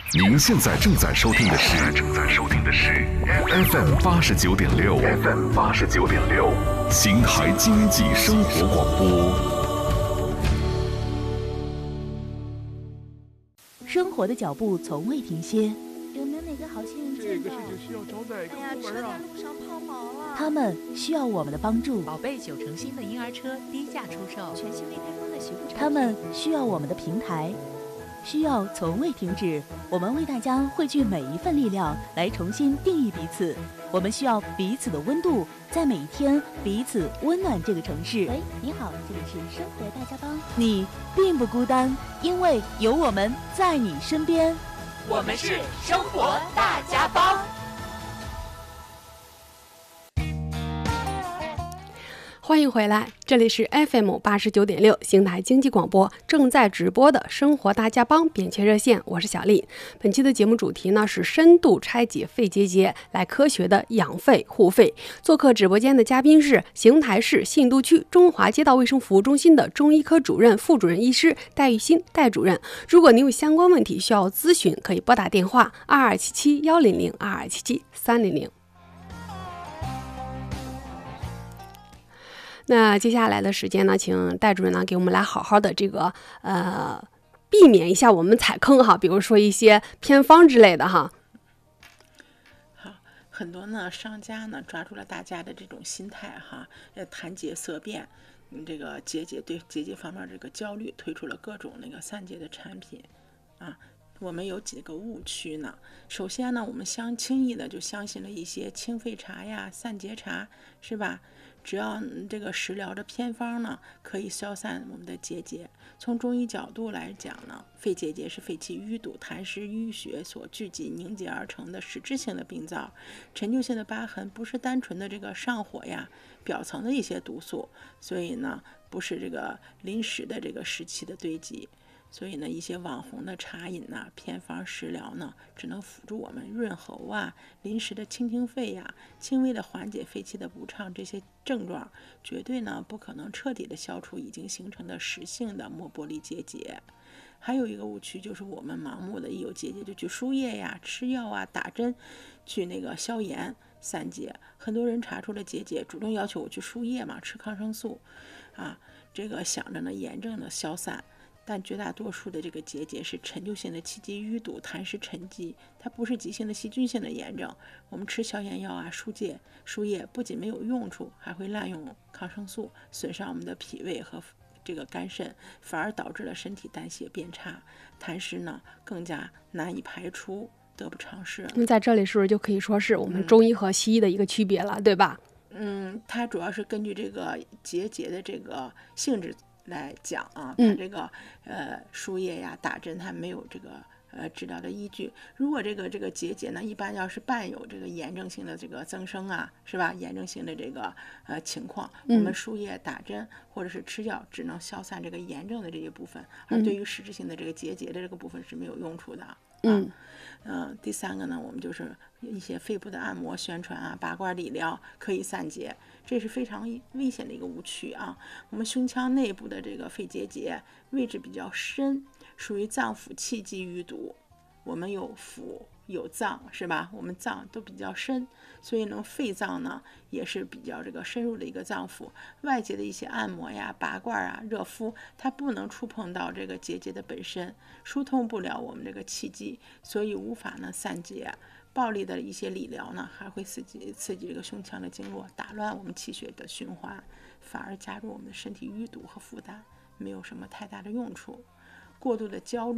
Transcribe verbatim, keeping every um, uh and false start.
您现在正在收听的是正在收听的是 F M 八十九点六 F M 八十九点六邢台经济生活广播。 生活的脚步从未停歇， 有没有哪个好心人这个事情需要找哪个部门啊？ 路上抛锚了。 他们需要我们的帮助。 宝贝九成新的婴儿车低价出售， 全新未开封的洗护产品。 他们需要我们的平台，需要从未停止。我们为大家汇聚每一份力量，来重新定义彼此。我们需要彼此的温度，在每一天彼此温暖这个城市。 喂，你好，这里是生活大家帮。 你并不孤单，因为有我们在你身边。 我们是生活大家帮。 欢迎回来，这里是 F M 八十九点六邢台经济广播正在直播的生活大家帮扁鹊热线，我是小丽。本期的节目主题呢是深度拆解肺结节，来科学的养肺护肺。做客直播间的嘉宾是邢台市信都区中华街道卫生服务中心的中医科主任、副主任医师戴玉新戴主任。如果您有相关问题需要咨询，可以拨打电话二二七七幺零零二二七七三零零。那接下来的时间呢，请戴主任呢给我们来好好的这个呃避免一下我们踩坑哈，比如说一些偏方之类的哈。 好，很多呢商家呢抓住了大家的这种心态哈，呃谈结色变，嗯，这个结节对结节方面这个焦虑，推出了各种那个散结的产品啊。我们有几个误区呢？首先呢，我们相轻易的就相信了一些清肺茶呀、散结茶，是吧？只要这个食疗的偏方呢，可以消散我们的结节。从中医角度来讲呢，肺结节是肺气淤堵、痰湿淤血所聚集凝结而成的实质性的病灶。陈旧性的疤痕不是单纯的这个上火呀、表层的一些毒素，所以呢，不是这个临时的这个湿气的堆积。所以呢，一些网红的茶饮呐、偏方食疗呢，只能辅助我们润喉啊、临时的清清肺呀、轻微的缓解肺气的不畅这些症状，绝对呢不可能彻底的消除已经形成的实性的膜玻璃结节。还有一个误区就是我们盲目的一有结节就去输液呀、吃药啊、打针，去那个消炎散结。很多人查出了结节，主动要求我去输液嘛，吃抗生素，啊，这个想着呢炎症的消散。但绝大多数的这个结节是陈旧性的气机淤堵、痰湿沉积，它不是急性的细菌性的炎症。我们吃消炎药啊、输液、输液不仅没有用处，还会滥用抗生素，损伤我们的脾胃和这个肝肾，反而导致了身体代谢变差，痰湿呢更加难以排出，得不偿失。 那在这里是不是就可以说是我们中医和西医的一个区别了，嗯、对吧？ 嗯，它主要是根据这个结节的这个性质来讲啊，它这个呃输液呀、打针，它没有这个呃治疗的依据。如果这个这个结节呢，一般要是伴有这个炎症性的这个增生啊，是吧？炎症性的这个呃情况，我们输液、打针或者是吃药，只能消散这个炎症的这一部分，而对于实质性的这个结节的这个部分是没有用处的。嗯，呃，第三个呢，我们就是一些肺部的按摩、宣传啊、拔罐理疗可以散结，这是非常危险的一个误区啊。我们胸腔内部的这个肺结节位置比较深，属于脏腑气机淤堵。我们有腑有脏，是吧？我们脏都比较深，所以呢，肺脏呢也是比较这个深入的一个脏腑。外界的一些按摩呀、拔罐啊、热敷，它不能触碰到这个结节的本身，疏通不了我们这个气机，所以无法呢散结。暴力的一些理疗呢，还会刺激刺激这个胸腔的经络，打乱我们气血的循环，反而加重我们的身体淤堵和负担，没有什么太大的用处。过度的焦虑